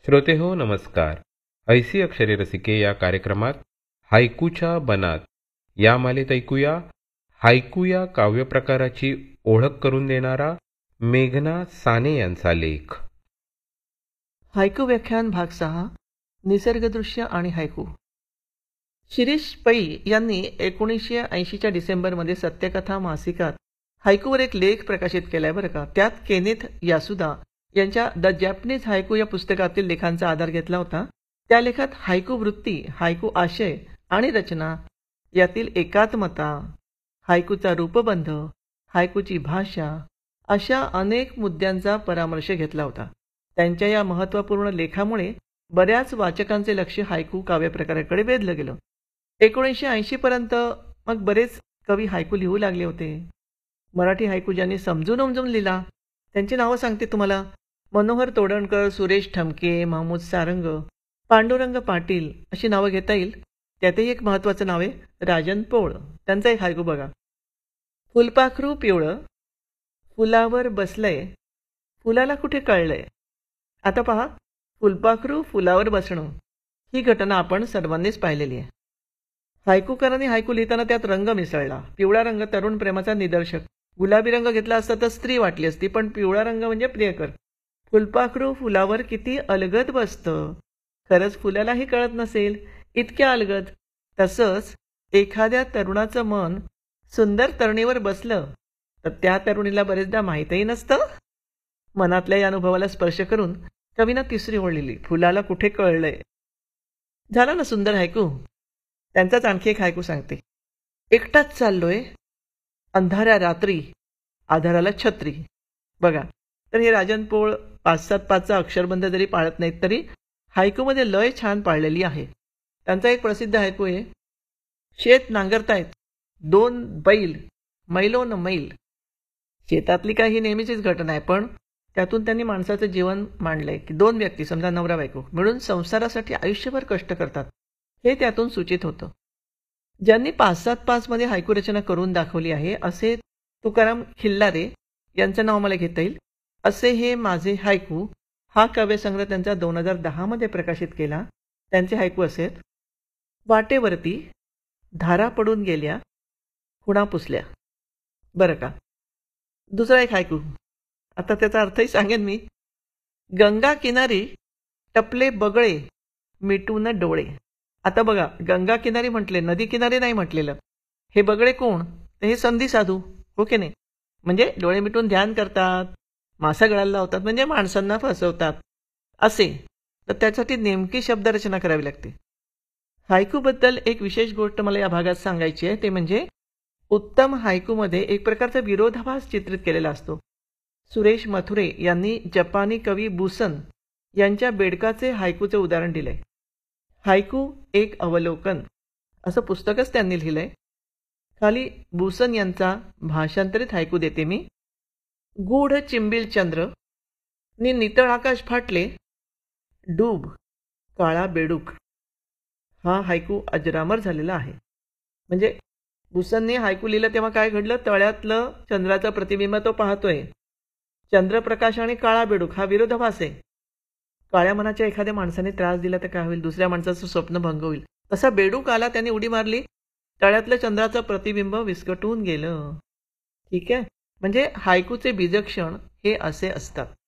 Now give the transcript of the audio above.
श्रोते हो नमस्कार. ऐसी अक्षरे रसिके या कार्यक्रमात हायकूच्या बनात या मालेत ऐकूया हायकू या काव्यप्रकाराची ओळख करून देणारा मेघना साने यांचा लेख. हायकू व्याख्यान भाग 6 निसर्गदृश्य आणि हायकू. शिरीष पै यांनी 1980च्या डिसेंबरमध्ये सत्यकथा मासिकात हायकूवर एक लेख प्रकाशित केलाय बरं का. त्यात केनेथ यासुदा यांच्या द जॅपनीज हायकू या पुस्तकातील लेखांचा आधार घेतला होता. त्या लेखात हायकू वृत्ती, हायकू आशय आणि रचना यातील एकात्मता, हायकूचा रूपबंध, हायकूची भाषा अशा अनेक मुद्द्यांचा परामर्श घेतला होता. त्यांच्या या महत्त्वपूर्ण लेखामुळे बऱ्याच वाचकांचे लक्ष हायकू काव्यप्रकाराकडे वेधलं गेलं. 1980 पर्यंत मग बरेच कवी हायकू लिहू लागले होते. मराठी हायकू ज्यांनी समजून उमजून लिहिला त्यांची नावं सांगते तुम्हाला. मनोहर तोडणकर, सुरेश ठमके, महमूद सारंग, पांडुरंग पाटील अशी नावं घेता येईल. त्यातही एक महत्त्वाचं नाव आहे राजन पोळ. त्यांचा एक हायकू बघा. फुलपाखरू पिवळं फुलावर बसलंय, फुलाला कुठे कळलंय. आता पहा, फुलपाखरू फुलावर बसणं ही घटना आपण सर्वांनीच पाहिलेली आहे. हायकूकारांनी हायकू लिहिताना त्यात रंग मिसळला. पिवळा रंग तरुण प्रेमाचा निदर्शक, गुलाबी रंग घेतला असता तर स्त्री वाटली असती, पण पिवळा रंग म्हणजे प्रियकर. फुलपाखरू फुलावर किती अलगद बसतं, खरंच फुलालाही कळत नसेल इतक्या अलगद. तसंच एखाद्या तरुणाचं मन सुंदर तरुणीवर बसलं तर त्या तरुणीला बरेचदा माहीतही नसतं. मनातल्या या अनुभवाला स्पर्श करून कवीनं तिसरी ओळ लिहिली, फुलाला कुठे कळलंय. झाला ना सुंदर हायकू. त्यांचाच आणखी एक हायकू सांगते. एकटाच चाललोय अंधाऱ्या रात्री, आधाराला छत्री. बघा, तर हे राजन पोळ 5-7-5चा अक्षरबंध जरी पाळत नाहीत तरी हायकूमध्ये लय छान पाळलेली आहे. त्यांचा एक प्रसिद्ध हायकू आहे. शेत नांगरतायत 2 बैल मैलोन मैल. शेतातली काही नेहमीचीच घटना आहे, पण त्यातून त्यांनी माणसाचं जीवन मांडलंय की 2 व्यक्ती समजा नवरा बायको मिळून संसारासाठी आयुष्यभर कष्ट करतात, हे त्यातून सूचित होतं. ज्यांनी 5-7-5 मध्ये हायकू रचना करून दाखवली आहे असे तुकाराम खिल्लारे यांचं नाव मला घेता येईल. असे हे माझे हायकू हा काव्यसंग्रह त्यांचा 2010 मध्ये प्रकाशित केला. त्यांचे हायकू असेत. वाटेवरती धारा पडून गेल्या, खुणा पुसल्या. बरं का. दुसरा एक हायकू, आता त्याचा अर्थही सांगेन मी. गंगा किनारी टपले बगळे मिटून डोळे. आता बघा, गंगा किनारी म्हटले, नदी किनारी नाही म्हटलेलं. हे बगळे कोण? तर हे संधी साधू, हो की नाही. म्हणजे डोळे मिटून ध्यान करतात, मासा गळाला लावतात, म्हणजे माणसांना फसवतात असे. तर त्यासाठी नेमकी शब्दरचना करावी लागते. हायकूबद्दल एक विशेष गोष्ट मला या भागात सांगायची आहे, ते म्हणजे उत्तम हायकूमध्ये एक प्रकारचा विरोधाभास चित्रित केलेला असतो. सुरेश मथुरे यांनी जपानी कवी बुसन यांच्या बेडकाचे हायकूचे उदाहरण दिलंय. हायकू एक अवलोकन असं पुस्तकच त्यांनी लिहिलंय. खाली बुसन यांचा भाषांतरित हायकू देते मी. गूढ चिंबिल चंद्र नि नितळ आकाश फाटले, डूब काळा बेडूक. हा हायकू अजरामर झालेला आहे. म्हणजे बुसनने हायकू लिहिलं तेव्हा काय घडलं, तळ्यातलं चंद्राचं प्रतिबिंब तो पाहतोय. चंद्रप्रकाश आणि काळा बेडूक हा विरोधाभास आहे. काळ्या मनाच्या एखाद्या माणसाने त्रास दिला तर काय होईल, दुसऱ्या माणसाचं स्वप्न भंग होईल. तसा बेडूक आला, त्याने उडी मारली, तळ्यातलं चंद्राचं प्रतिबिंब विस्कटून गेलं. ठीक आहे. म्हणजे हायकूचे बीजक्षण हे असे असतात.